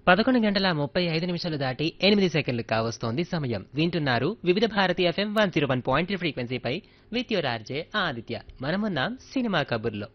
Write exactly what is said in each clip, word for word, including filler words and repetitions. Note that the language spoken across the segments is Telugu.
పదకొండు గంటల ముప్పై ఐదు నిమిషాలు దాటి ఎనిమిది సెకండ్లు కావస్తోంది సమయం. వింటున్నారు వివిధ Bharati FM one zero one point three ఫ్రీక్వెన్సీపై with your RJ Aditya. మనమున్నాం సినిమా కబుర్లో.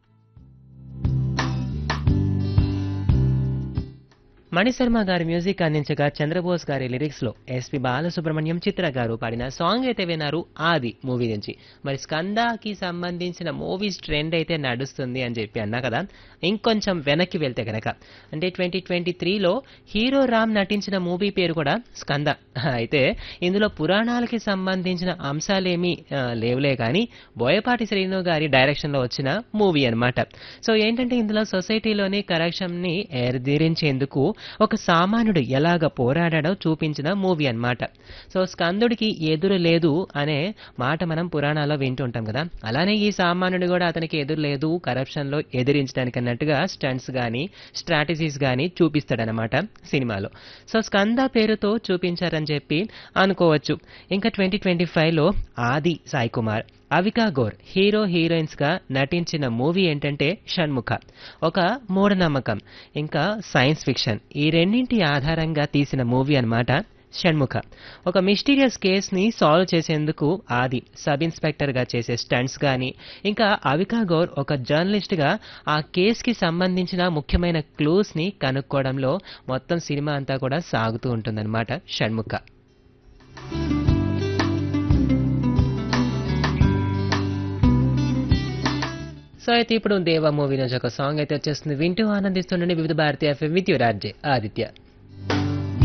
మణిశర్మ గారి మ్యూజిక్ అందించగా చంద్రబోస్ గారి లిరిక్స్ లో ఎస్పి బాలసుబ్రహ్మణ్యం చిత్ర గారు పాడిన సాంగ్ అయితే విన్నారు ఆది మూవీ నుంచి. మరి స్కందాకి సంబంధించిన మూవీస్ ట్రెండ్ అయితే నడుస్తుంది అని చెప్పి అన్నా కదా. ఇంకొంచెం వెనక్కి వెళ్తే గనక అంటే ట్వంటీ ట్వంటీ త్రీలో హీరో రామ్ నటించిన మూవీ పేరు కూడా స్కంద. అయితే ఇందులో పురాణాలకి సంబంధించిన అంశాలేమీ లేవులే కానీ బోయపాటి శ్రీను గారి డైరెక్షన్ లో వచ్చిన మూవీ అనమాట. సో ఏంటంటే ఇందులో సొసైటీలోని కరప్షన్ ని ఎదిరించేందుకు ఒక సామాన్యుడు ఎలాగ పోరాడాడో చూపించిన మూవీ అన్నమాట. సో స్కందుడికి ఎదురు లేదు అనే మాట మనం పురాణాల్లో వింటుంటాం కదా. అలానే ఈ సామాన్యుడు కూడా అతనికి ఎదురు లేదు కరప్షన్ లో ఎదిరించడానికి అన్నట్టుగా స్టంట్స్ గానీ స్ట్రాటజీస్ గానీ చూపిస్తాడనమాట సినిమాలో. సో స్కంద పేరుతో చూపించారని చెప్పి అనుకోవచ్చు. ఇంకా ట్వంటీ ట్వంటీ ఫైవ్ లో ఆది సాయి కుమార్ అవికా గౌర్ హీరో హీరోయిన్స్ గా నటించిన మూవీ ఏంటంటే షణ్ముఖ. ఒక మూఢనమ్మకం ఇంకా సైన్స్ ఫిక్షన్ ఈ రెండింటి ఆధారంగా తీసిన మూవీ అన్నమాట షణ్ముఖ. ఒక మిస్టీరియస్ కేస్ ని సాల్వ్ చేసేందుకు ఆది సబ్ ఇన్స్పెక్టర్ గా చేసే స్టంట్స్ గానీ ఇంకా అవికా గౌర్ ఒక జర్నలిస్ట్ గా ఆ కేస్ కి సంబంధించిన ముఖ్యమైన క్లూస్ ని కనుక్కోవడంలో మొత్తం సినిమా అంతా కూడా సాగుతూ ఉంటుందన్నమాట షణ్ముఖ. సో అయితే ఇప్పుడు దేవా మూవీ నుంచి ఒక సాంగ్ అయితే వచ్చేస్తుంది. వింటూ ఆనందిస్తుండండి వివిధ భారతీయ FM with your RJ Aditya.